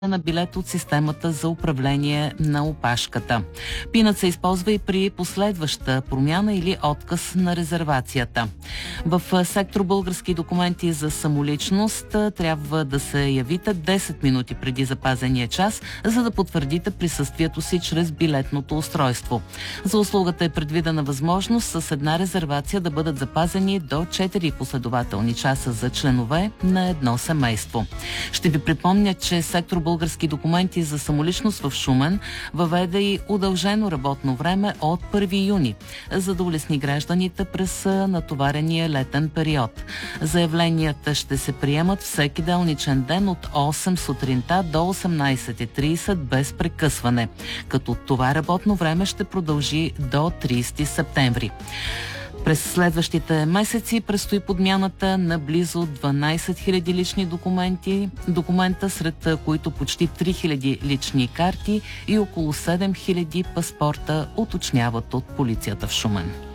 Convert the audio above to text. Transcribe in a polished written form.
на билет от системата за управление на опашката. Пинът се използва и при последваща промяна или отказ на резервацията. В сектор български документи за самоличност трябва да се явите 10 минути преди запазения час, за да потвърдите присъствието си чрез билетното устройство. За услугата е предвидена възможност с една резервация да бъдат запазени до 4 последователни часа за членове на едно семейство. Ще ви припомня, че сектор български документи за самоличност в Шумен въведе и удължено работно време от 1 юни, за да улесни гражданите през натоварения летен период. Заявленията ще се приемат всеки делничен ден от 8 сутринта до 18:30 без прекъсване, като това работно време ще продължи до 30 септември. През следващите месеци предстои подмяната на близо 12 000 лични документа, сред които почти 3000 лични карти и около 7000 паспорта, уточняват от полицията в Шумен.